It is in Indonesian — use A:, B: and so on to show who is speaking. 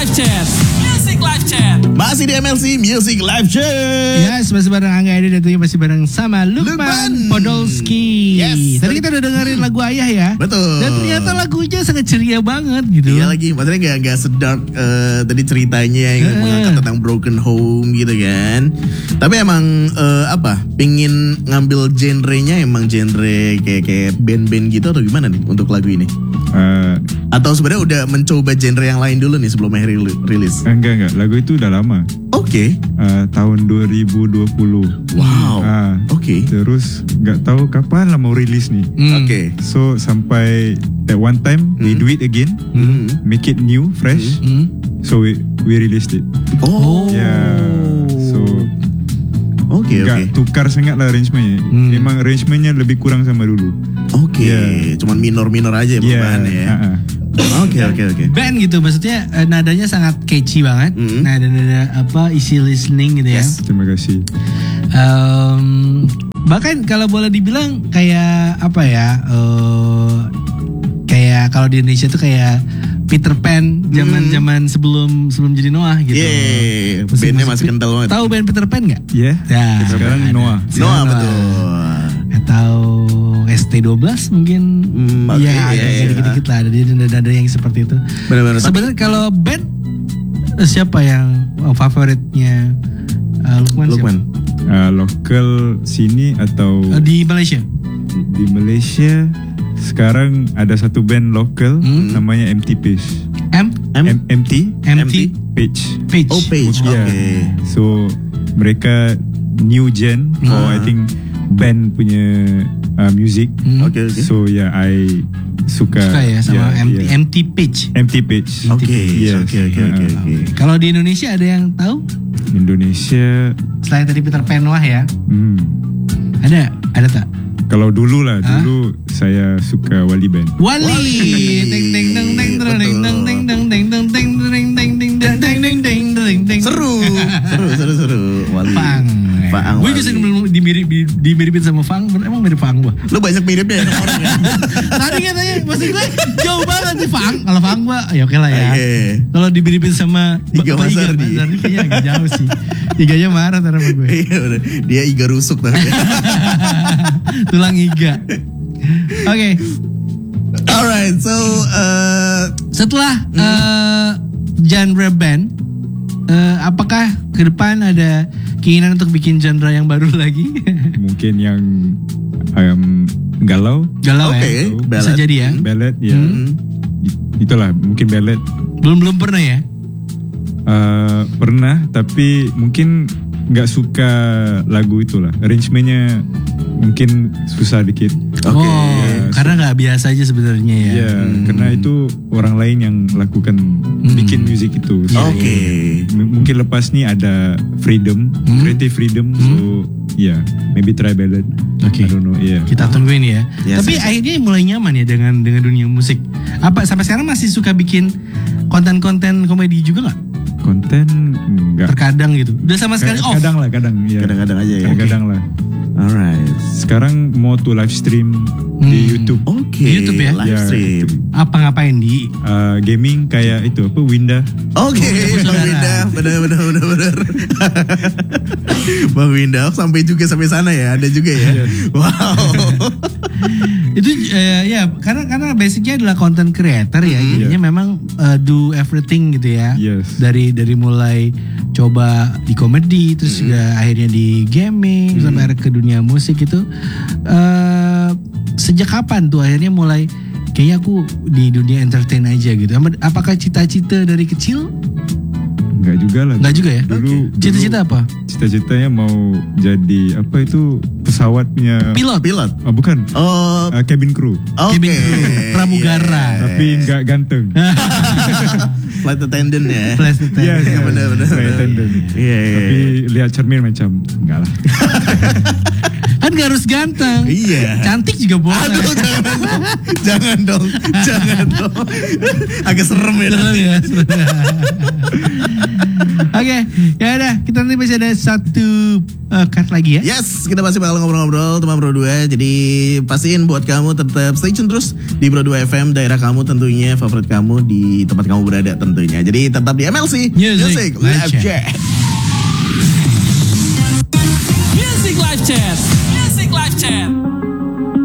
A: Live Chat. Music Live Chat.
B: Masih di MLC Music Live Chat.
C: Yes, masih bareng Angga Edi dan tentunya masih bareng sama Lukman Podolski.
B: Yes.
C: Tadi kita udah dengerin lagu Ayah ya.
B: Betul.
C: Dan ternyata lagunya sangat ceria banget gitu.
B: Iya lagi, maksudnya gak sedark tadi ceritanya yang mengangkat tentang broken home gitu kan. Tapi emang pingin ngambil genrenya emang genre kayak band-band gitu atau gimana nih untuk lagu ini? Atau sebenarnya udah mencoba genre yang lain dulu nih sebelum akhir rilis?
D: Enggak, lagu itu udah lama.
B: Oke.
D: Tahun 2020.
B: Wow. Oke.
D: Terus nggak tahu kapan lah mau rilis nih.
B: Oke.
D: So sampai at one time we do it again, make it new, fresh. So we released it.
B: Oh.
D: Yeah. So
B: Oke.
D: nggak tukar sangat lah arrangementnya. Memang arrangementnya lebih kurang sama dulu.
B: Oke.
D: Yeah.
B: Cuman minor-minor aja ya perubahannya ya. Oke.
C: Band gitu maksudnya nadanya sangat catchy banget. Nada-nada easy listening gitu ya.
B: Yes.
D: Terima kasih.
C: Bahkan kalau boleh dibilang kayak kayak kalau di Indonesia tuh kayak Peter Pan zaman sebelum jadi Noah gitu.
B: Yeah, bandnya masih kental banget.
C: Tahu band Peter Pan nggak?
D: Yeah.
C: Ya.
D: Sekarang Noah.
B: Noah betul.
C: Atau ST12 mungkin.
B: Iya.
C: Dikit-dikit lah ada yang seperti itu.
B: Benar-benar.
C: Sebenarnya kalau band siapa yang favoritnya Lukman?
D: Lokal sini atau
C: Di Malaysia?
D: di Malaysia sekarang ada satu band lokal namanya MT Page. MT Page.
B: Oh, Page.
D: Yeah.
B: Oke.
D: So mereka new gen for I think band punya music.
B: Oke.
D: So yeah, I suka
C: Ya sama MT Page.
D: MT Page.
B: Oke.
D: Yes.
B: Oke.
C: Kalau di Indonesia ada yang tahu?
D: Indonesia
C: Selain tadi Peter Pan Noah ya? Ada tak?
D: kalau dulu saya suka Wali Band.
C: Wali. Ding ding ding ding ding ding ding ding ding ding ding ding ding ding ding ding ding ding ding.
B: Seru. Wali. Faang.
C: Gue bisa dimiripin sama Fang. Emang mirip Fang gue.
B: Lu banyak miripnya ya orang ya.
C: Tadi katanya maksud gue jauh banget nih Fang. Kalau Fang gue ya oke lah ya. Kalau dimiripin sama
B: Iga Mazardi
C: kayaknya agak jauh sih. Iganya marah sama gue.
B: Iya bener. Dia iga rusuk tapi.
C: Tulang iga. Oke.
B: Alright, so
C: setelah genre band, apakah ke depan ada keinginan untuk bikin genre yang baru lagi?
D: Mungkin yang galau.
B: Oke,
C: ya. Bisa
B: ballad.
C: jadi ya.
D: Ballad ya. Itulah mungkin ballad.
C: Belum pernah ya?
D: Pernah tapi mungkin nggak suka lagu itulah. Arrangementnya mungkin susah dikit.
B: Oke.
C: Karena nggak biasa aja sebenarnya ya.
D: Ya, karena itu orang lain yang lakukan bikin musik itu. So,
B: Oke.
D: Mungkin lepas nih ada freedom, creative freedom. So, maybe try ballad.
C: Oke.
D: I don't know. Yeah.
C: Kita tungguin ya.
B: Yes,
C: Tapi
B: yes.
C: akhirnya mulai nyaman ya dengan dunia musik. Apa sampai sekarang masih suka bikin konten-konten komedi juga nggak?
D: Konten enggak.
C: Terkadang gitu. Udah sama sekali off.
D: Kadang. Ya.
B: Kadang-kadang aja ya.
D: Kadang lah.
B: Alright.
D: Sekarang mau tuh live stream di YouTube.
B: Oke.
C: Di YouTube ya?
B: Live stream.
C: Apa ngapain di?
D: Gaming kayak itu Winda.
B: Oke, Bang Winda, benar. Bang Winda sampai sana ya, ada juga ya. Wow.
C: Itu karena basicnya adalah content creator ya. Jadinya memang do everything gitu ya.
D: Yes.
C: Dari mulai coba di komedi terus juga akhirnya di gaming sampai akhirnya ke dunia musik itu. Sejak kapan tuh akhirnya mulai kayaknya aku di dunia entertain aja gitu. Apakah cita-cita dari kecil?
D: Enggak juga lah.
C: Enggak juga ya?
D: Dulu
C: Cita-cita apa?
D: Cita-citanya mau jadi pesawat punya
B: Pilot.
D: Oh, bukan.
B: Oh,
D: Cabin crew.
C: Cabin crew, pramugara.
D: Tapi enggak ganteng.
B: Flight attendant ya.
C: Flight attendant.
D: Iya,
B: benar.
D: Flight attendant.
B: Iya.
D: Tapi lihat cermin macam enggak lah.
C: Kan Kan gak harus ganteng.
B: Iya.
C: Cantik juga boleh.
B: Aduh, jangan dong. Agak serem ya.
C: Serem ya. Oke, ya udah, kita nanti masih ada satu cut lagi ya.
B: Yes, kita masih bakal ngobrol-ngobrol teman Bro 2. Jadi pastiin buat kamu tetap stay tune terus di Bro 2 FM, daerah kamu tentunya, favorit kamu di tempat kamu berada tentunya. Jadi tetap di MLC
C: Music Live Chat.
A: Music Live Chat. Music Live Chat.